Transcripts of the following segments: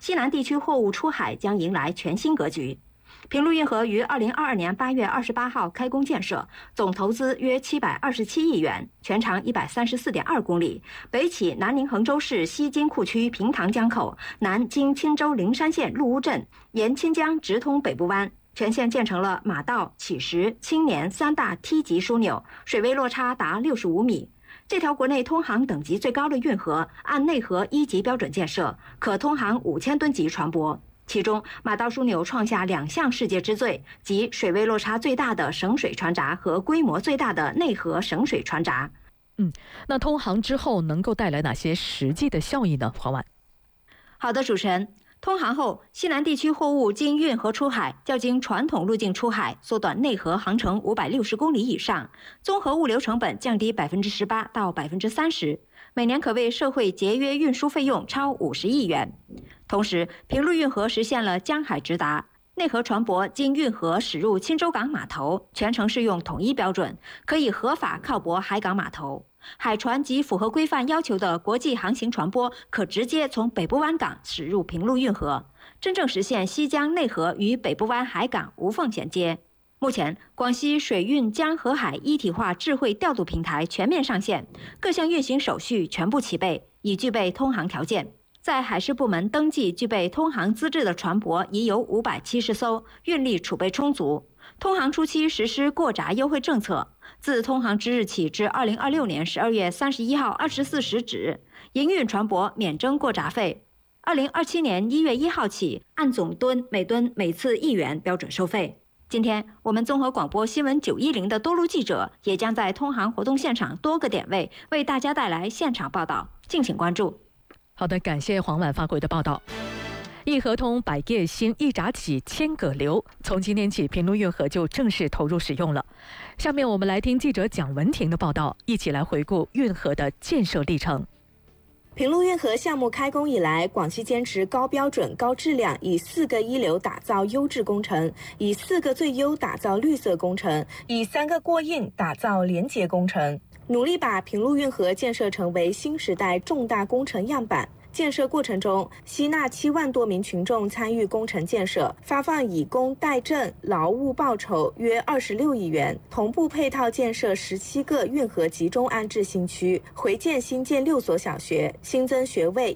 西南地区货物出海将迎来全新格局。平陆运河于2022年8月28号开工建设，总投资约727亿元，全长134.2公里，北起南宁衡州市西金库区平塘江口，南经钦州灵山县陆屋镇，沿钦江直通北部湾。全线建成了马道、起石、青年3大梯级枢纽，水位落差达65米。这条国内通航等级最高的运河，按内河1级标准建设，可通航5000吨级船舶。其中，马道枢纽创下2项世界之最，即水位落差最大的省水船闸和规模最大的内河省水船闸。 那通航之后能够带来哪些实际的效益呢？黄婉。 好的，主持人。通航后，西南地区货物经运河出海，较经传统路径出海缩短内河航程560公里以上，综合物流成本降低18%到30%，每年可为社会节约运输费用超50亿元。同时，平陆运河实现了江海直达，内河船舶经运河驶入钦州港码头，全程适用统一标准，可以合法靠泊海港码头。海船及符合规范要求的国际航行船舶可直接从北部湾港驶入平陆运河，真正实现西江内河与北部湾海港无缝衔接。目前，广西水运江河海一体化智慧调度平台全面上线，各项运行手续全部齐备，已具备通航条件。在海事部门登记具备通航资质的船舶已有570艘，运力储备充足。通航初期实施过闸优惠政策，自通航之日起至2026年12月31号24时止，营运船舶免征过闸费。2027年1月1号起，按总吨每吨每次1元标准收费。今天，我们综合广播新闻910的多路记者也将在通航活动现场多个点位为大家带来现场报道，敬请关注。 好的，感谢黄婉发回的报道。一河通百业兴，一闸起千舸流。从今天起，平陆运河就正式投入使用了。下面我们来听记者蒋文婷的报道，一起来回顾运河的建设历程。 平陆运河项目开工以来，广西坚持高标准、高质量，以4个一流打造优质工程，以4个最优打造绿色工程，以3个过硬打造廉洁工程，努力把平陆运河建设成为新时代重大工程样板。建设过程中，吸纳7万多名群众参与工程建设，发放以工代赈劳务报酬约26亿元，同步配套建设17个运河集中安置新区，回建新建6所小学，新增学位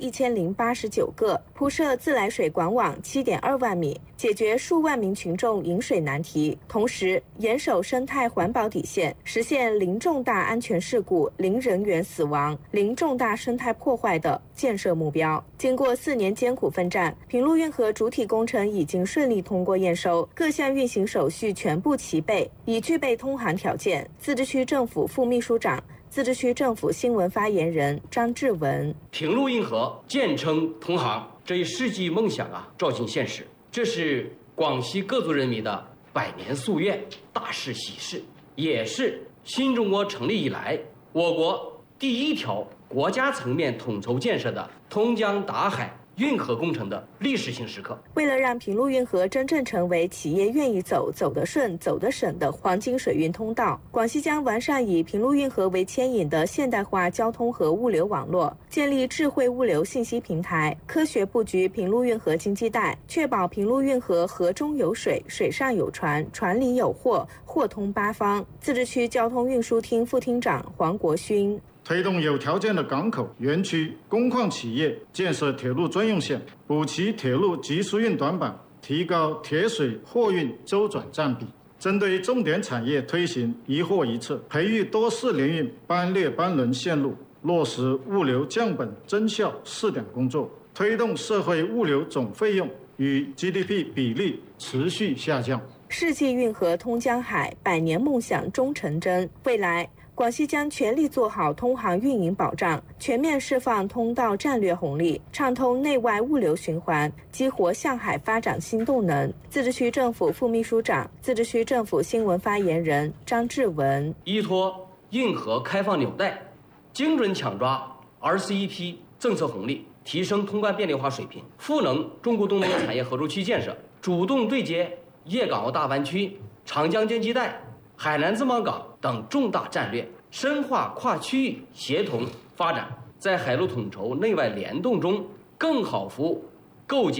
1089个，铺设自来水管网7.2万米，解决数万名群众饮水难题。同时，严守生态环保底线，实现零重大安全事故、零人员死亡、零重大生态破坏的建设目标。经过4年艰苦奋战，平陆运河主体工程已经顺利通过验收，各项运行手续全部齐备，已具备通航条件。自治区政府副秘书长、自治区政府新闻发言人张志文： 平陆运河建成通航，这一世纪梦想照进现实，这是广西各族人民的百年夙愿、大事喜事，也是新中国成立以来我国第一条国家层面统筹建设的通江达海运河工程的历史性时刻。 为了让平陆运河真正成为企业愿意走、走得顺、走得省的黄金水运通道，广西将完善以平陆运河为牵引的现代化交通和物流网络，建立智慧物流信息平台，科学布局平陆运河经济带，确保平陆运河河中有水、水上有船、船里有货，货通八方。自治区交通运输厅副厅长黄国勋： 推动有条件的港口、园区、工矿企业建设铁路专用线，补齐铁路急速运短板，提高铁水货运周转占比。针对重点产业推行一货一策，培育多式联运班列班轮线路，落实物流降本增效4点工作，推动社会物流总费用与 GDP 比例持续下降。 世纪运河通江海，100年梦想终成真。未来，广西将全力做好通航运营保障，全面释放通道战略红利，畅通内外物流循环，激活向海发展新动能。自治区政府副秘书长、自治区政府新闻发言人张志文： 依托运河开放纽带，精准抢抓 RCEP 政策红利，提升通关便利化水平，赋能中国东盟产业合作区建设，主动对接粤港澳大湾区、长江经济带、海南自贸港等重大战略，深化跨区域协同发展，在海陆统筹内外联动中更好服务构建